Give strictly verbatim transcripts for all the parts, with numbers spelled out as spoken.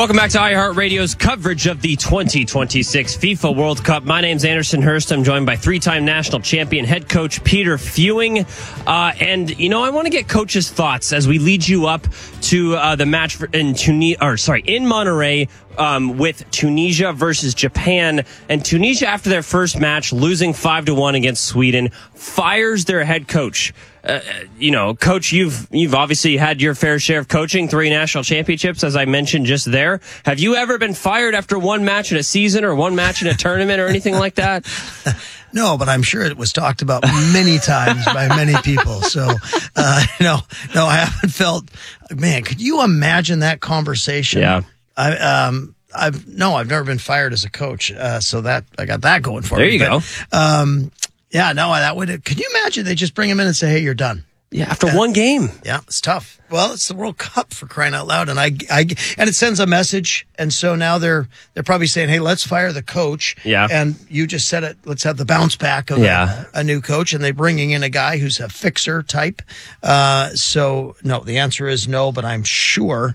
Welcome back to iHeartRadio's coverage of the twenty twenty-six FIFA World Cup. My name's Anderson Hurst. I'm joined by three-time national champion head coach Peter Fewing. Uh, and, you know, I want to get coach's thoughts as we lead you up to uh, the match in Tunisia, or sorry, in Monterrey um, with Tunisia versus Japan. And Tunisia, after their first match, losing five to one against Sweden, fires their head coach. Uh, you know, coach, you've you've obviously had your fair share of coaching, three national championships, as I mentioned just there. Have you ever been fired after one match in a season or one match in a tournament or anything like that? No, but I'm sure it was talked about many times by many people. So, uh, no, no, I haven't felt, man, could you imagine that conversation? Yeah. I, um, I've, no, I've never been fired as a coach. Uh, so that, I got that going for there me. There you but, go. Um, yeah, no, that would, could you imagine they just bring him in and say, hey, you're done? Yeah, after uh, one game. Yeah, it's tough. Well, it's the World Cup, for crying out loud, and I, I, and it sends a message, and so now they're they're probably saying, "Hey, let's fire the coach." Yeah. And you just said it. Let's have the bounce back of yeah. a, a new coach, and they're bringing in a guy who's a fixer type. Uh, so no, the answer is no, but I'm sure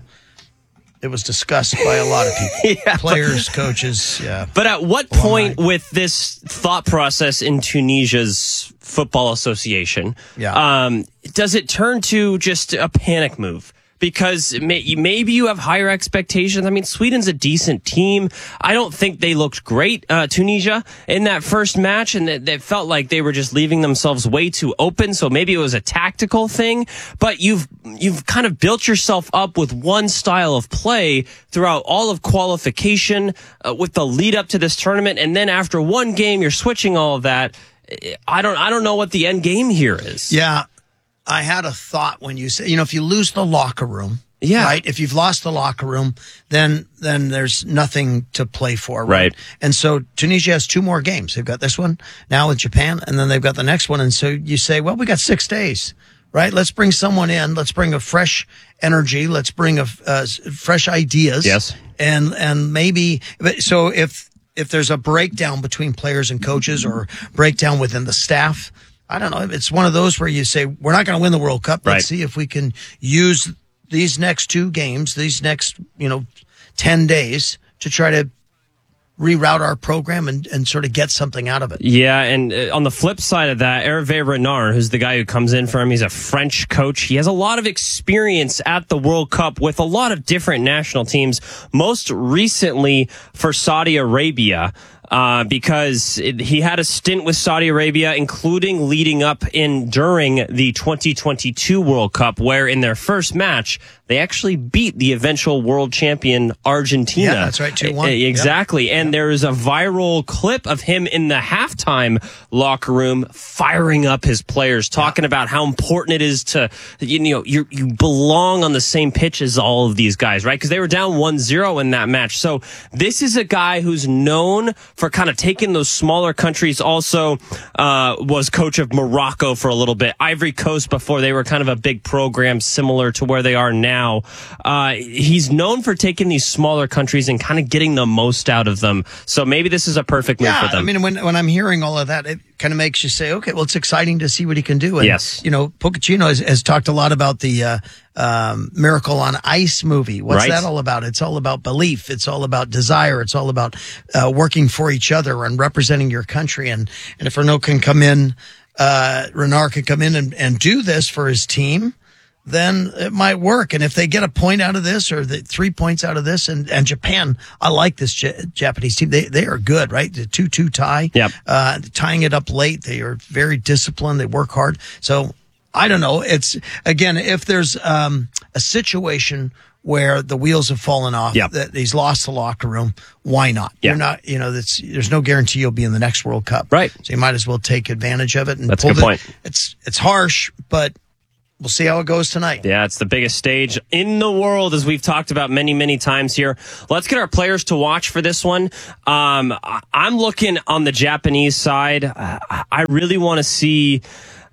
it was discussed by a lot of people, yeah, players, but, coaches. Yeah. But at what point with this thought process in Tunisia's football association, yeah. um, does it turn to just a panic move? Because may, maybe you have higher expectations. I mean, Sweden's a decent team. I don't think they looked great, uh, Tunisia, in that first match, and they, they felt like they were just leaving themselves way too open. So maybe it was a tactical thing. But you've you've kind of built yourself up with one style of play throughout all of qualification, uh, with the lead up to this tournament, and then after one game, you're switching all of that. I don't I don't know what the end game here is. Yeah. I had a thought when you say, you know, if you lose the locker room, yeah. right? If you've lost the locker room, then then there's nothing to play for, right? right? And so Tunisia has two more games. They've got this one now with Japan, and then they've got the next one. And so you say, well, we got six days, right? Let's bring someone in. Let's bring a fresh energy. Let's bring a uh, fresh ideas. Yes, and and maybe so if if there's a breakdown between players and coaches, or breakdown within the staff. I don't know. It's one of those where you say, we're not going to win the World Cup. Let's right. see if we can use these next two games, these next, you know, ten days to try to reroute our program and, and sort of get something out of it. Yeah, and uh, on the flip side of that, Hervé Renard, who's the guy who comes in for him, he's a French coach. He has a lot of experience at the World Cup with a lot of different national teams, most recently for Saudi Arabia. Uh, because it, he had a stint with Saudi Arabia, including leading up in during the twenty twenty-two World Cup, where in their first match, they actually beat the eventual world champion Argentina. Yeah, that's right, two one. Exactly. Yep. And yep. there is a viral clip of him in the halftime locker room firing up his players, talking yep. about how important it is to, you know, you you belong on the same pitch as all of these guys, right? Because they were down one zero in that match. So this is a guy who's known for kind of taking those smaller countries. Also uh, was coach of Morocco for a little bit. Ivory Coast before they were kind of a big program similar to where they are now. Uh, he's known for taking these smaller countries and kind of getting the most out of them. So maybe this is a perfect move yeah, for them. I mean, when when I'm hearing all of that, it kind of makes you say, okay, well, it's exciting to see what he can do. And, yes. you know, Pochettino has, has talked a lot about the uh, um, Miracle on Ice movie. What's right. that all about? It's all about belief. It's all about desire. It's all about uh, working for each other and representing your country. And, and if Renault can come in, uh, Renard can come in and, and do this for his team, then it might work. And if they get a point out of this, or the three points out of this, and, and Japan, I like this J- Japanese team. They they are good, right? The two two tie, yep. uh, tying it up late. They are very disciplined. They work hard. So I don't know. It's again, if there's um, a situation where the wheels have fallen off, yep. that he's lost the locker room, why not? Yep. You're not, you know, that's, there's no guarantee you'll be in the next World Cup. Right. So you might as well take advantage of it. And that's a pull good the, point. It's, it's harsh, but we'll see how it goes tonight. Yeah, it's the biggest stage in the world, as we've talked about many, many times here. Let's get our players to watch for this one. Um, I'm looking on the Japanese side. I really want to see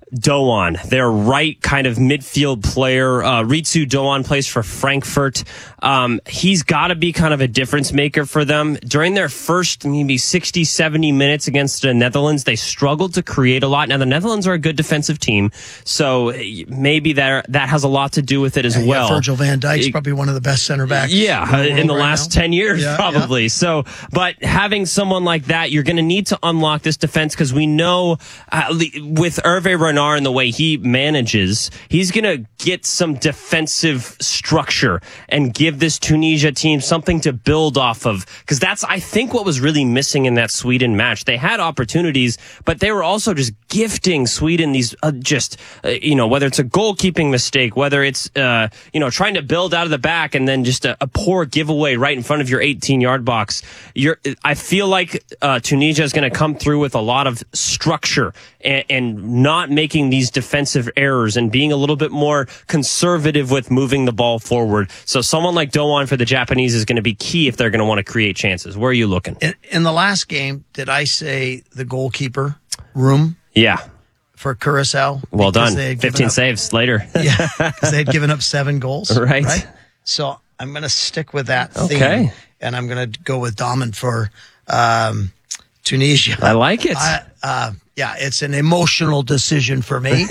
Doan, their right kind of midfield player. Uh, Ritsu Doan plays for Frankfurt. Um, he's got to be kind of a difference maker for them. During their first maybe sixty, seventy minutes against the Netherlands, they struggled to create a lot. Now, the Netherlands are a good defensive team, so maybe that that has a lot to do with it as yeah, well. Yeah, Virgil van Dijk's probably one of the best center backs. Yeah, in the, in the right last now. ten years, yeah, probably. Yeah. So, but having someone like that, you're going to need to unlock this defense because we know uh, with Hervé Renard and the way he manages, he's going to get some defensive structure and give this Tunisia team something to build off of. Because that's, I think, what was really missing in that Sweden match. They had opportunities, but they were also just gifting Sweden these uh, just, uh, you know, whether it's a goalkeeping mistake, whether it's, uh, you know, trying to build out of the back and then just a, a poor giveaway right in front of your eighteen-yard box. You're, I feel like uh, Tunisia is going to come through with a lot of structure and, and not making these defensive errors and being a little bit more conservative with moving the ball forward. So someone like Doan for the Japanese is going to be key if they're going to want to create chances. Where are you looking? In, in the last game, did I say the goalkeeper room? Yeah. For Curacao. Well done. fifteen up, saves later. Yeah, because they had given up seven goals. Right. right? So I'm going to stick with that theme. Okay. And I'm going to go with Damen for um, Tunisia. I like it. I, uh, yeah, it's an emotional decision for me.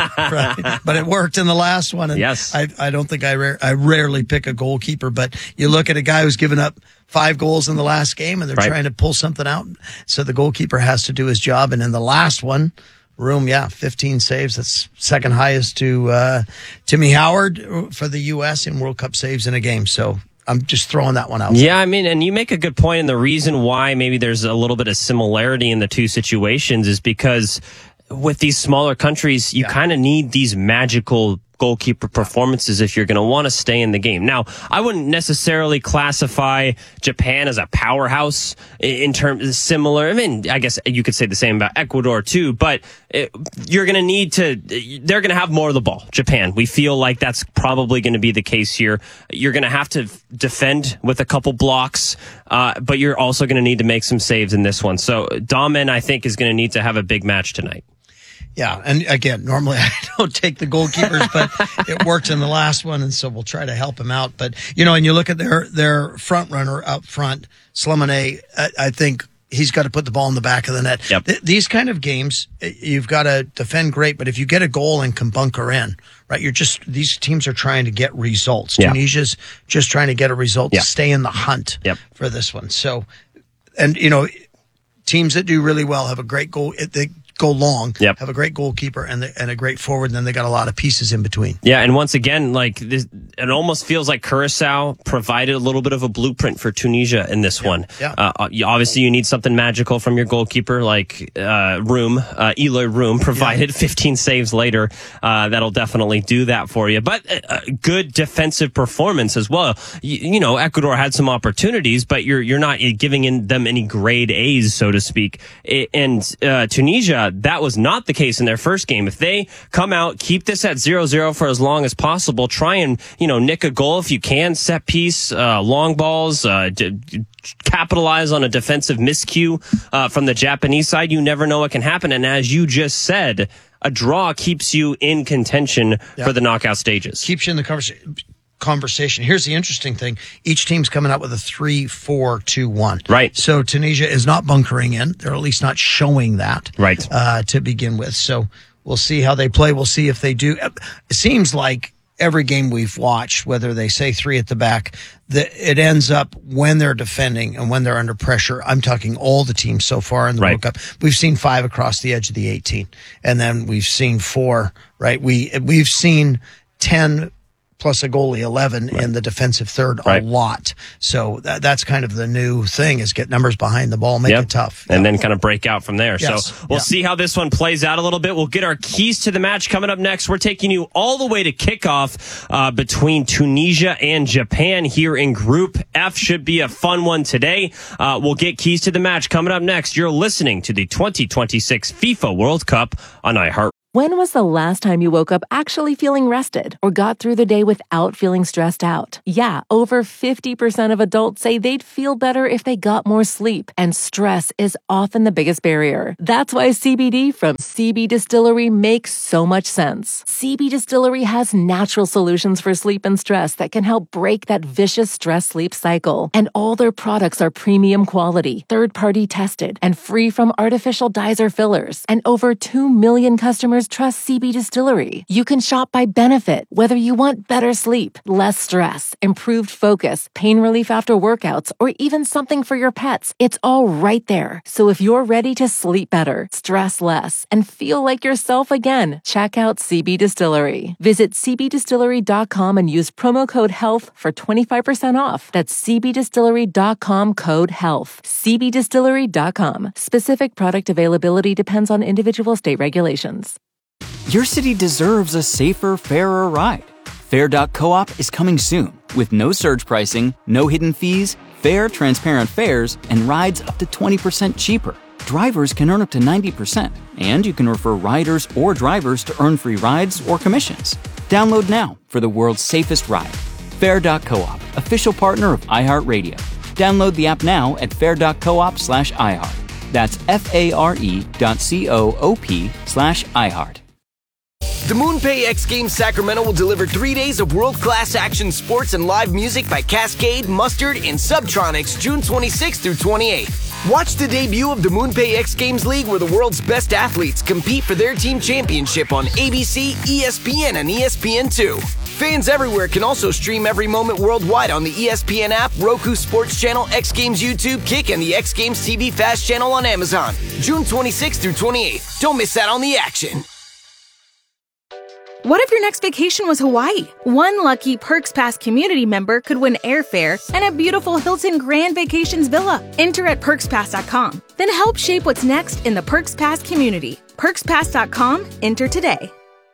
Right. But it worked in the last one. And yes. I, I don't think I, ra- I rarely pick a goalkeeper, but you look at a guy who's given up five goals in the last game and they're right. trying to pull something out. So the goalkeeper has to do his job. And in the last one, Room, yeah, fifteen saves. That's second highest to uh, Timmy Howard for the U S in World Cup saves in a game. So I'm just throwing that one out. Yeah, I mean, and you make a good point. And the reason why maybe there's a little bit of similarity in the two situations is because with these smaller countries, you yeah. kind of need these magical goalkeeper performances if you're going to want to stay in the game. Now, I wouldn't necessarily classify Japan as a powerhouse in terms of similar. I mean, I guess you could say the same about Ecuador too, but it, you're going to need to, they're going to have more of the ball. Japan, we feel like that's probably going to be the case here. You're going to have to defend with a couple blocks, uh, but you're also going to need to make some saves in this one. So Damen, I think, is going to need to have a big match tonight. Yeah, and again, normally I don't take the goalkeepers, but it worked in the last one, and so we'll try to help him out. But, you know, and you look at their their front runner up front, Slimane, I, I think he's got to put the ball in the back of the net. Yep. Th- these kind of games, you've got to defend great, but if you get a goal and can bunker in, right, you're just, these teams are trying to get results. Yeah. Tunisia's just trying to get a result yeah. to stay in the hunt yep. for this one. So, and, you know, teams that do really well have a great goal. They go long, yep. have a great goalkeeper and the, and a great forward, and then they got a lot of pieces in between. Yeah, and once again, like this, it almost feels like Curacao provided a little bit of a blueprint for Tunisia in this yeah. one. Yeah. Uh, obviously, you need something magical from your goalkeeper, like uh, Room, uh, Eloy Room provided yeah. fifteen saves later. Uh, that'll definitely do that for you. But a, a good defensive performance as well. You, you know, Ecuador had some opportunities, but you're you're not giving in them any grade A's, so to speak. And uh, Tunisia, that was not the case in their first game. If they come out, keep this at zero zero for as long as possible, try and, you know, nick a goal if you can, set piece, uh, long balls, uh, d- capitalize on a defensive miscue uh, from the Japanese side, you never know what can happen. And as you just said, a draw keeps you in contention yeah. for the knockout stages. Keeps you in the conversation. Conversation. Here's the interesting thing. Each team's coming out with a three four two one. Right. So Tunisia is not bunkering in. They're at least not showing that. Right. Uh, to begin with. So we'll see how they play. We'll see if they do. It seems like every game we've watched, whether they say three at the back, that it ends up when they're defending and when they're under pressure. I'm talking all the teams so far in the right. World Cup. We've seen five across the edge of the eighteen. And then we've seen four, right? We, we've seen ten plus a goalie, eleven right. in the defensive third, right. a lot. So that, that's kind of the new thing, is get numbers behind the ball, make yep. it tough. And yep. then kind of break out from there. Yes. So we'll yeah. see how this one plays out a little bit. We'll get our keys to the match coming up next. We're taking you all the way to kickoff uh, between Tunisia and Japan here in Group F. Should be a fun one today. Uh, we'll get keys to the match coming up next. You're listening to the twenty twenty-six FIFA World Cup on iHeart. When was the last time you woke up actually feeling rested or got through the day without feeling stressed out? Yeah, over fifty percent of adults say they'd feel better if they got more sleep, and stress is often the biggest barrier. That's why C B D from C B Distillery makes so much sense. C B Distillery has natural solutions for sleep and stress that can help break that vicious stress-sleep cycle. And all their products are premium quality, third-party tested, and free from artificial dyes or fillers. And over two million customers trust C B Distillery. You can shop by benefit, whether you want better sleep, less stress, improved focus, pain relief after workouts, or even something for your pets. It's all right there. So if you're ready to sleep better, stress less, and feel like yourself again, check out C B Distillery. Visit c b distillery dot com and use promo code HEALTH for twenty-five percent off. That's c b distillery dot com code HEALTH. c b distillery dot com. Specific product availability depends on individual state regulations. Your city deserves a safer, fairer ride. Fair dot coop is coming soon with no surge pricing, no hidden fees, fair, transparent fares, and rides up to twenty percent cheaper. Drivers can earn up to ninety percent, and you can refer riders or drivers to earn free rides or commissions. Download now for the world's safest ride. Fair dot coop, official partner of iHeartRadio. Download the app now at fair dot coop slash iHeart. That's F-A-R-E dot C-O-O-P slash iHeart. The MoonPay X Games Sacramento will deliver three days of world-class action sports and live music by Cascade, Mustard, and Subtronics June twenty-sixth through twenty-eighth. Watch the debut of the MoonPay X Games League, where the world's best athletes compete for their team championship on A B C, E S P N, and E S P N two. Fans everywhere can also stream every moment worldwide on the E S P N app, Roku Sports Channel, X Games YouTube, Kick, and the X Games T V Fast Channel on Amazon. June twenty-sixth through twenty-eighth. Don't miss out on the action. What if your next vacation was Hawaii? One lucky Perks Pass community member could win airfare and a beautiful Hilton Grand Vacations villa. Enter at perks pass dot com. Then help shape what's next in the Perks Pass community. perks pass dot com. Enter today.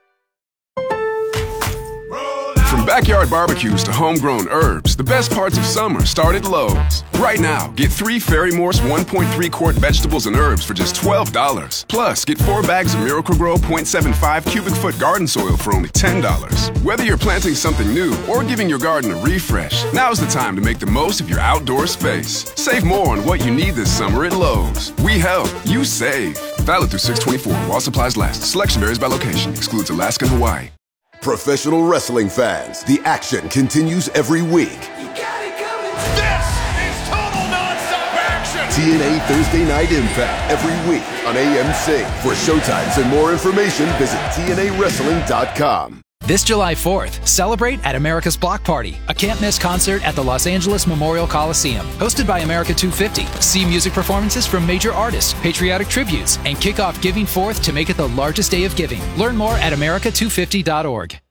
From backyard barbecues to homegrown herbs, the best parts of summer start at Lowe's. Right now, get three Fairy Morse one point three quart vegetables and herbs for just twelve dollars. Plus, get four bags of Miracle-Gro point seven five cubic foot garden soil for only ten dollars. Whether you're planting something new or giving your garden a refresh, now's the time to make the most of your outdoor space. Save more on what you need this summer at Lowe's. We help, you save. Valid through six twenty-four while supplies last. Selection varies by location. Excludes Alaska and Hawaii. Professional wrestling fans, the action continues every week. You got it coming. This is total nonstop action. T N A Thursday Night Impact every week on A M C. For showtimes and more information, visit T N A wrestling dot com. This July fourth, celebrate at America's Block Party, a can't-miss concert at the Los Angeles Memorial Coliseum. Hosted by America two fifty. See music performances from major artists, patriotic tributes, and kick off Giving Fourth to make it the largest day of giving. Learn more at america two fifty dot org.